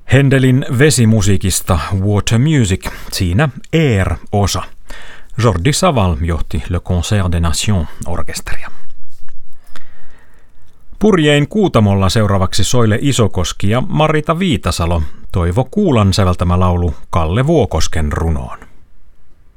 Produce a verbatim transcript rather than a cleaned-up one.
Händelin vesimusiikista Water Music, siinä Air-osa. Jordi Savall johti Le Concert des Nations-orkesteria. Purjein Kuutamolla seuraavaksi Soile Isokoski ja Marita Viitasalo, Toivo Kuulan säveltämä laulu Kalle Vuokosken runoon.